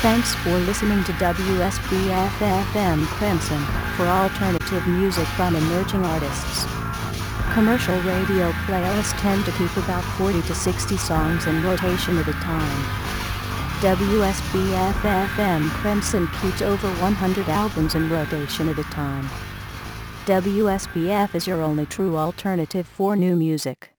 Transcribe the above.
Thanks for listening to WSBF-FM Crimson for alternative music from emerging artists. Commercial radio playlists tend to keep about 40 to 60 songs in rotation at a time. WSBF-FM Crimson keeps over 100 albums in rotation at a time. WSBF is your only true alternative for new music.